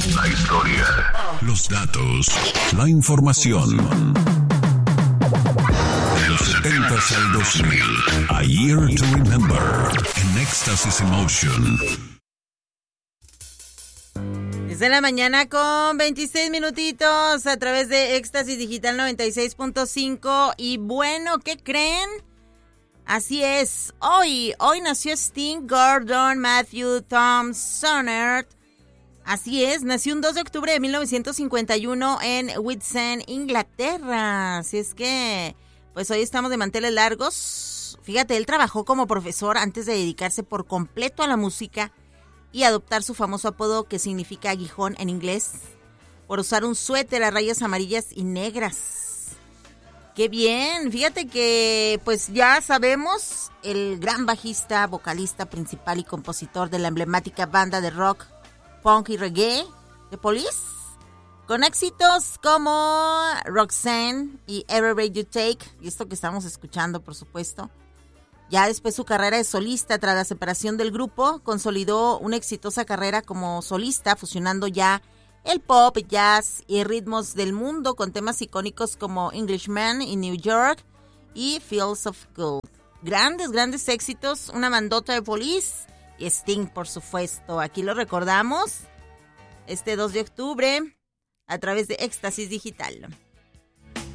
La historia, los datos, la información. De los 70s al 2000, A Year to Remember, en Éxtasis Emotion. Desde la mañana con 26 minutitos a través de Éxtasis Digital 96.5. Y bueno, ¿qué creen? Así es, hoy nació Sting Gordon Matthew Tom Sonnert. Así es, nació un 2 de octubre de 1951 en Witsen, Inglaterra. Así es que, pues hoy estamos de manteles largos. Fíjate, él trabajó como profesor antes de dedicarse por completo a la música y adoptar su famoso apodo que significa aguijón en inglés, por usar un suéter a rayas amarillas y negras. ¡Qué bien! Fíjate que, pues ya sabemos, el gran bajista, vocalista principal y compositor de la emblemática banda de rock, punk y reggae, The Police, con éxitos como Roxanne y Every Breath You Take, y esto que estamos escuchando, por supuesto. Ya después su carrera de solista, tras la separación del grupo, consolidó una exitosa carrera como solista, fusionando ya el pop, jazz y ritmos del mundo con temas icónicos como Englishman y New York y Fields of Gold. Grandes éxitos, una bandota de Police y Sting, por supuesto. Aquí lo recordamos este 2 de octubre a través de Éxtasis Digital.